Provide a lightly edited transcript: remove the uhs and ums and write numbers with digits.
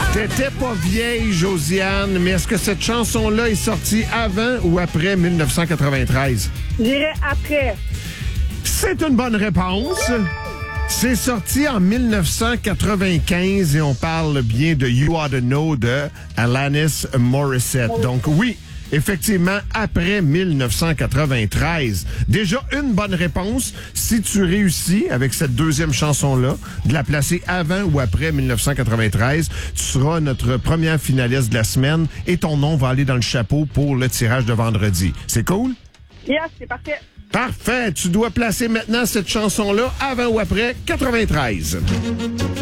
T'étais pas vieille, Josiane, mais est-ce que cette chanson-là est sortie avant ou après 1993? Je dirais après. C'est une bonne réponse. C'est sorti en 1995 et on parle bien de You Ought to Know de Alanis Morissette. Donc oui, effectivement, après 1993. Déjà une bonne réponse. Si tu réussis avec cette deuxième chanson-là, de la placer avant ou après 1993, tu seras notre première finaliste de la semaine et ton nom va aller dans le chapeau pour le tirage de vendredi. C'est cool? Yes, c'est parfait. Parfait. Tu dois placer maintenant cette chanson-là avant ou après 93.